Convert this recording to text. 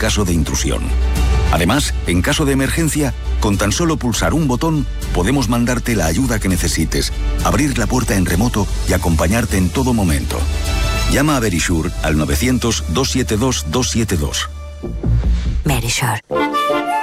caso de intrusión. Además, en caso de emergencia, con tan solo pulsar un botón, podemos mandarte la ayuda que necesites, abrir la puerta en remoto y acompañarte en todo momento. Llama a Verisure al 900-272-272. Verisure.